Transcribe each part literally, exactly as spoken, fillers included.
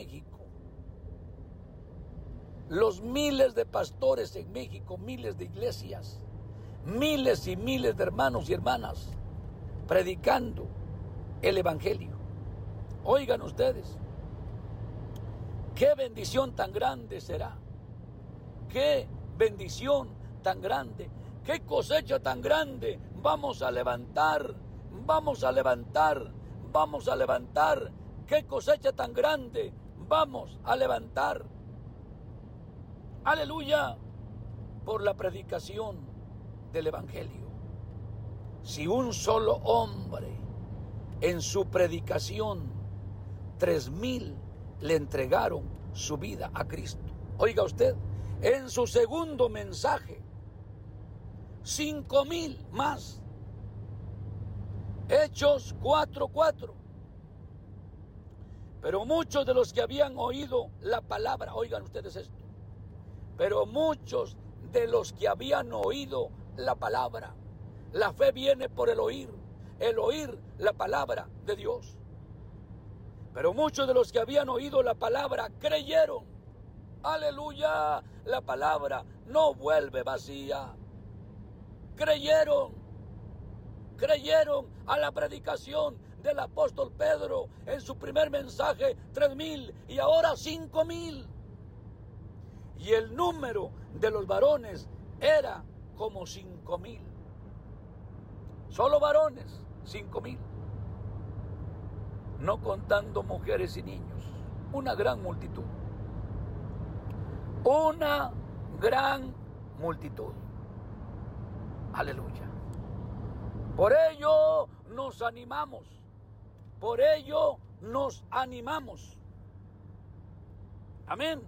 México. Los miles de pastores en México, miles de iglesias, miles y miles de hermanos y hermanas predicando el evangelio. Oigan ustedes, qué bendición tan grande será, qué bendición tan grande, qué cosecha tan grande vamos a levantar, vamos a levantar, vamos a levantar, qué cosecha tan grande vamos a levantar. Aleluya, por la predicación del evangelio. Si un solo hombre en su predicación, tres mil le entregaron su vida a Cristo. Oiga usted, en su segundo mensaje, cinco mil más. Hechos cuatro cuatro. Pero muchos de los que habían oído la palabra, oigan ustedes esto, pero muchos de los que habían oído la palabra, la fe viene por el oír, el oír la palabra de Dios. Pero muchos de los que habían oído la palabra creyeron. Aleluya, la palabra no vuelve vacía. Creyeron, creyeron a la predicación del apóstol Pedro en su primer mensaje, tres mil y ahora cinco mil. Y el número de los varones era como cinco mil. Solo varones, cinco mil. No contando mujeres y niños. Una gran multitud. Una gran multitud. Aleluya. Por ello nos animamos. Por ello nos animamos. Amén.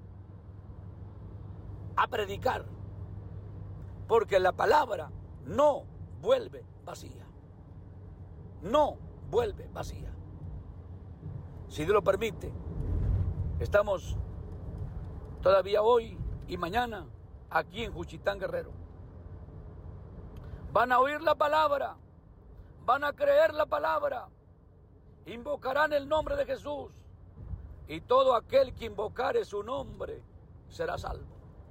A predicar. Porque la palabra no vuelve vacía. No vuelve vacía. Si Dios lo permite, estamos todavía hoy y mañana aquí en Juchitán, Guerrero. Van a oír la palabra, van a creer la palabra, invocarán el nombre de Jesús y todo aquel que invocare su nombre será salvo.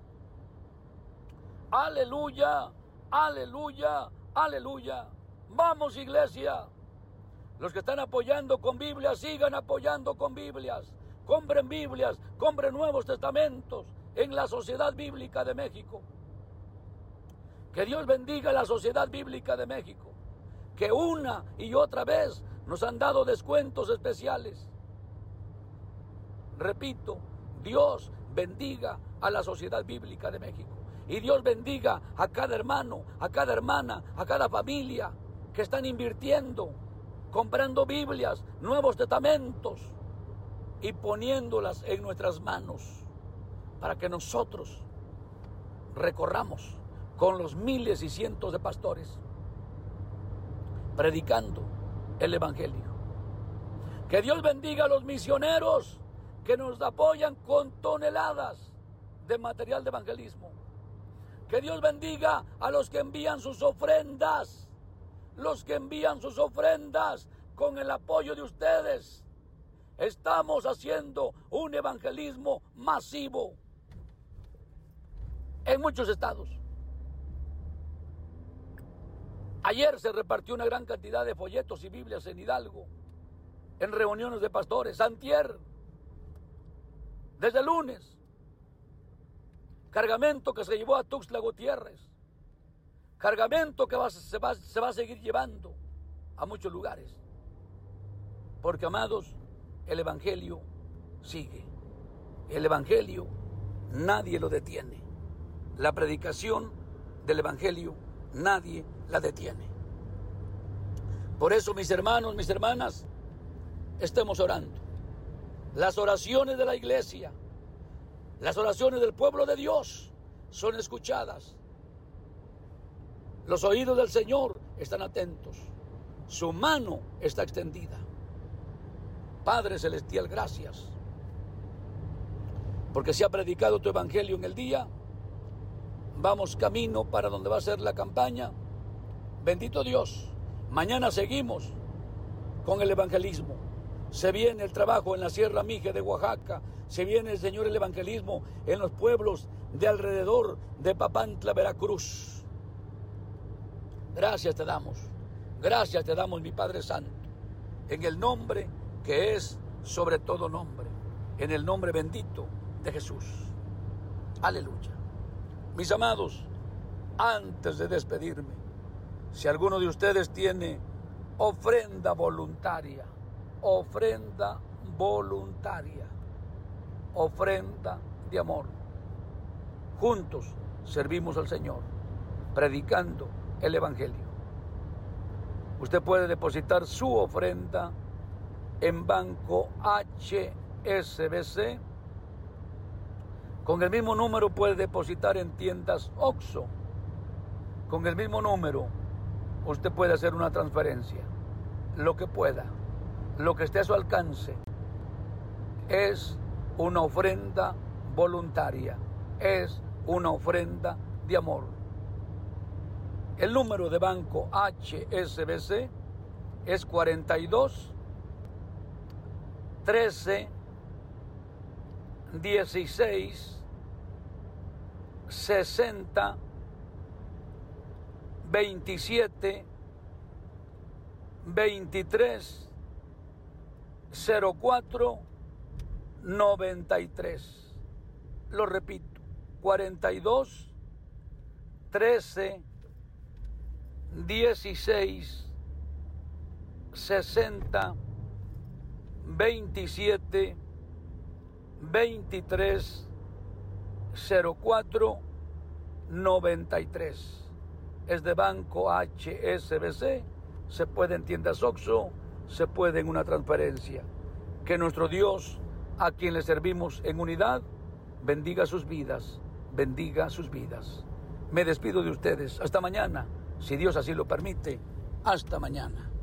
Aleluya, aleluya, aleluya. Vamos, iglesia. Los que están apoyando con Biblias, sigan apoyando con Biblias. Compren Biblias, compren Nuevos Testamentos en la Sociedad Bíblica de México. Que Dios bendiga a la Sociedad Bíblica de México, que una y otra vez nos han dado descuentos especiales. Repito, Dios bendiga a la Sociedad Bíblica de México. Y Dios bendiga a cada hermano, a cada hermana, a cada familia que están invirtiendo, comprando Biblias, Nuevos Testamentos y poniéndolas en nuestras manos para que nosotros recorramos con los miles y cientos de pastores predicando el evangelio. Que Dios bendiga a los misioneros que nos apoyan con toneladas de material de evangelismo. Que Dios bendiga a los que envían sus ofrendas, los que envían sus ofrendas con el apoyo de ustedes. Estamos haciendo un evangelismo masivo en muchos estados. Ayer se repartió una gran cantidad de folletos y Biblias en Hidalgo, en reuniones de pastores. Antier, desde el lunes, cargamento que se llevó a Tuxtla Gutiérrez, cargamento que va, se, va, se va a seguir llevando a muchos lugares. Porque, amados, el evangelio sigue. El evangelio nadie lo detiene. La predicación del evangelio nadie la detiene. Por eso, mis hermanos, mis hermanas, estemos orando. Las oraciones de la iglesia, las oraciones del pueblo de Dios son escuchadas. Los oídos del Señor están atentos. Su mano está extendida. Padre Celestial, gracias. Porque se ha predicado tu evangelio en el día. Vamos camino para donde va a ser la campaña. Bendito Dios. Mañana seguimos con el evangelismo. Se viene el trabajo en la Sierra Mije de Oaxaca. Se viene, Señor, el evangelismo en los pueblos de alrededor de Papantla, Veracruz. Gracias te damos. Gracias te damos, mi Padre Santo. En el nombre que es sobre todo nombre. En el nombre bendito de Jesús. Aleluya. Mis amados, antes de despedirme, si alguno de ustedes tiene ofrenda voluntaria, ofrenda voluntaria, ofrenda de amor, juntos servimos al Señor, predicando el Evangelio. Usted puede depositar su ofrenda en Banco H S B C. Con el mismo número puede depositar en tiendas Oxxo. Con el mismo número usted puede hacer una transferencia. Lo que pueda, lo que esté a su alcance, es una ofrenda voluntaria, es una ofrenda de amor. El número de Banco H S B C es cuarenta y dos, trece, dieciséis, sesenta, veintisiete, veintitrés, cero cuatro, noventa y tres. Lo repito, cuarenta y dos, trece, dieciséis, sesenta, veintisiete, veintitrés, cero cuatro, noventa y tres. Es de Banco H S B C. Se puede en tiendas Oxxo, se puede en una transferencia. Que nuestro Dios, a quien le servimos en unidad, bendiga sus vidas, bendiga sus vidas. Me despido de ustedes. Hasta mañana, si Dios así lo permite. Hasta mañana.